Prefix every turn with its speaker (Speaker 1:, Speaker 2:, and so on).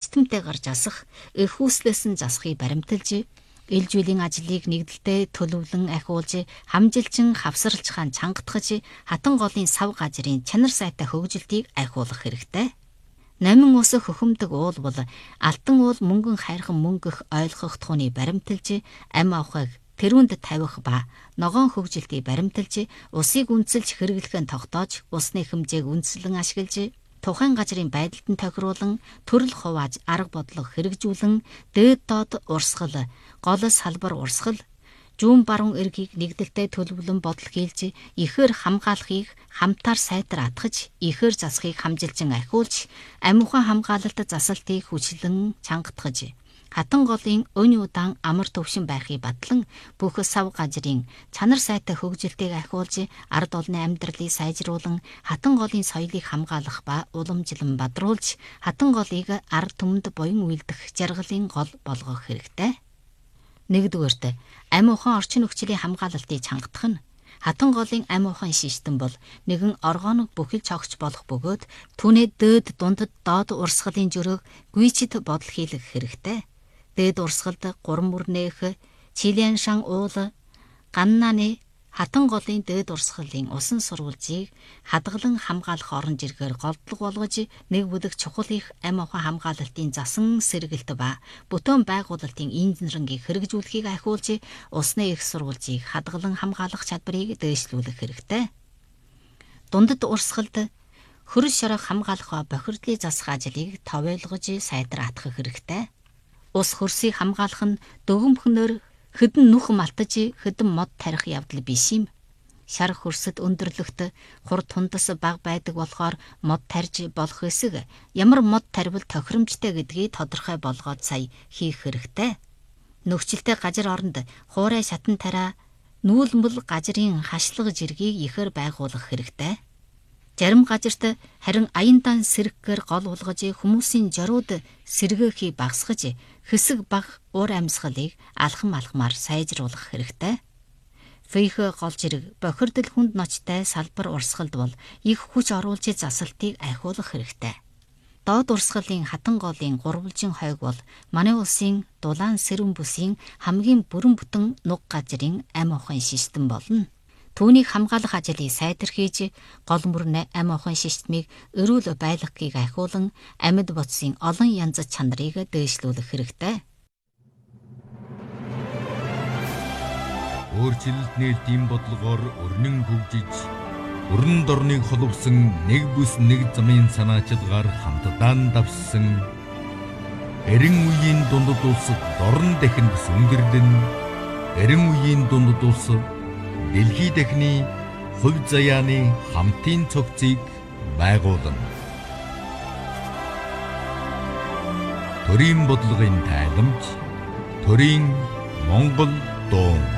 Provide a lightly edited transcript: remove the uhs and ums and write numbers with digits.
Speaker 1: системтэй гарч асах, эрх үүслээс нь засахыг баримталж, ил жилийн ажлыг нэгдэлтэй төлөвлөн ахиулж, хамжилчин хавсарлж хаан чангатгаж, хатан голын сав газрын чанар сайтай хөгжилтийг ахиулах хэрэгтэй. Намин усах хөхөмдөг уул бол алтан уул мөнгөн хайрхан мөнгөх ойлгох тухны баримталж, ам авахыг тэрүүнд тавих ба ногоон хөгжилтийг баримталж, усыг үнэлж хэрэглэхээ тогтоож, усны хэмжээг үндэслэн ашиглаж, тухайн газрын байдалд нь тохируулан, төрөл хувааж арга бодлого хэрэгжүүлэн, дээд доод урсгал, гол салбар урсгал, зүүн баруун эргийг нэгдэлтэй төлөвлөн бодол хийлж, ихээр хамгаалахыг хамтаар сайтар атгаж, ихээр засахыг хамжилжин ахиулж, амь ухаан хамгаалалт засалтыг хүчлэн чангатгаж, хатан голын өн удаан амар төвшин байхыг батлан, бүх сав газрын чанар сайтай хөгжилтийг ахиулж, ард олны амьдралыг сайжруулан, хатан голын соёлыг хамгаалах ба уламжлан бадруулж, хатан голыг ард түмэнд буян үйлдэх жаргалын гол болгох хэрэгтэй. Нэгдүгээрт, амь ухаан орчин нөхцөлийн хамгаалалтыг чангатах нь хатан голын амь ухаан систем бол нэгэн оргоног бүхэл цогч болох бөгөөд түүний дээд дундад доод урсгалын жөрөөг гүйцэд бодол хийлгэх хэрэгтэй. Дээд урсгалд гурван мөрнөөх, чилэн шан уул, ганнааны хатан голын дээд урсгалын усан сурвалжийг хадгалан хамгаалах орон жиргээр голдлого болгож, нэг бүлэг чухал их амь ухаан хамгаалалтын засан сэргэлт ба бүтэн байгуулалтын инженерингийг хэрэгжүүлэхийг ахиулж, усны их сурвалжийг хадгалан хамгаалах чадварыг дээшлүүлэх хэрэгтэй. Дундад урсгалд хөрс шороо хамгаалах бохирдлыг засах ажлыг товойлгож сайтар атгах хэрэгтэй. Ус хөрсийг хамгаалах нь дөгөмхнөр хэдэн нүх малтаж, хэдэн мод тарих явдал биш юм. Шар хөрсөд өндөрлөгт хур тундас бага байдаг болохоор мод тарж болох эсэг ямар мод тарвал тохиромжтой гэдгийг тодорхой болгоод сая хийх хэрэгтэй. Нөхцөлтэй газар оронд хуурай шатан тараа, нүүлмэл газрын хашлага жиргийг ихээр байгуулах хэрэгтэй. Зарим газарт харин аяндан сэргээр гол болгож, хүмүүсийн жорууд сэргээхийг багасгаж, хэсэг баг уур амьсгалыг алхам алхмаар сайжруулах хэрэгтэй. Фейхэ гол жирэг бохирдол хүнд ночтой салбар урсгалд бол их хүч оруулж засалтыг ахиулах хэрэгтэй. Доод урсгалын хатан голын гурвалжин хойг бол манай улсын дулаан сэрүүн бүсийн хамгийн бүрэн бүтэн нуг газрын амь ухаан систем болно. Түүнийг хамгаалах ажлыг сайтар хийж, гол мөрнө амь ухаан системийг өрөөл байлгахыг ахиулан, амьд бодсын олон янз чанарыг дээшлүүлэх хэрэгтэй.
Speaker 2: Өөрчлөлт нээлтийн бодлогоор өрнөн хөгжиж, өрн дорныг холбосон нэг бүс нэг замын санаачилгаар хамтдаа давссан, эрен үеийн дундад улс дорн дахин сүнгэрлэн, эрен үеийн дундад улс дэлхий дахины хувь заяаны хамтын цогцыг байгуулна. Төрийн бодлогын тайламж, төрийн Монгол дуу.